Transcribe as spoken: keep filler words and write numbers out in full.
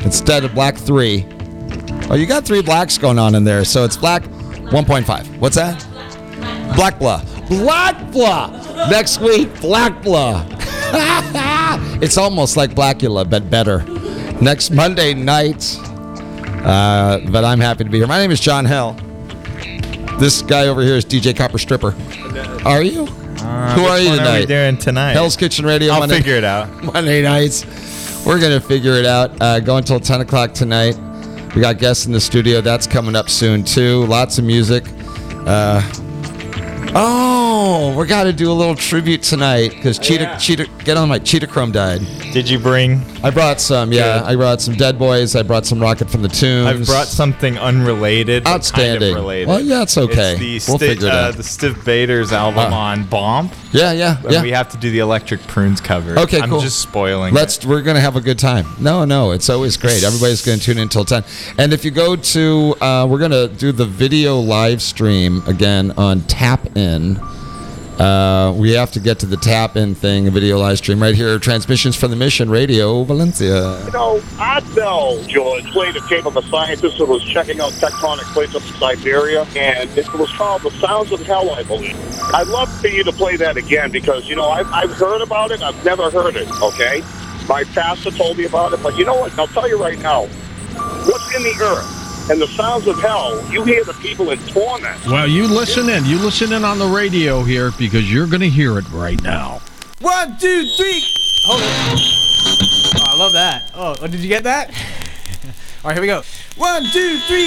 instead of black three. Oh, you got three blacks going on in there, so it's black one point five. What's that? Black blah. Black blah. Next week, black blah. It's almost like Blackula, but better. Next Monday night. Uh, but I'm happy to be here. My name is John Hell. This guy over here is D J Copper Stripper. Are you? Uh, Who are you tonight? What are we doing tonight? Hell's Kitchen Radio. I'll Monday, figure it out. Monday nights. We're going to figure it out. Uh, go until ten o'clock tonight. We got guests in the studio. That's coming up soon, too. Lots of music. Uh, oh, we got to do a little tribute tonight because Cheetah, yeah. Cheetah, get on my Cheetah Chrome died. Did you bring? I brought some, yeah. Good. I brought some Dead Boys. I brought some Rocket from the Tombs. I've brought something unrelated. Outstanding. Kind of related. Well, yeah, it's okay. It's the we'll Sti- figure it uh, out. the Stiv Bators album uh, on Bomb. Yeah, yeah, And yeah. we have to do the Electric Prunes cover. Okay, I'm cool. I'm just spoiling Let's. it. We're gonna have a good time. No, no, it's always great. Everybody's gonna tune in until ten. And if you go to, uh, we're gonna do the video live stream again on Tap In. Uh, we have to get to the Tap In thing, a video live stream right here. Transmissions from the Mission Radio Valencia. You know, Oddbell, George, played a tape of a scientist who was checking out tectonic plates up in Siberia, and it was called The Sounds of Hell, I believe. I'd love for you to play that again because, you know, I've, I've heard about it. I've never heard it, okay? My pastor told me about it, but you know what? I'll tell you right now. What's in the earth? And the sounds of hell, you hear the people in torment. Well, you listen in. You listen in on the radio here because you're going to hear it right now. One, two, three. Hold it. Oh, I love that. Oh, did you get that? All right, here we go. One, two, three.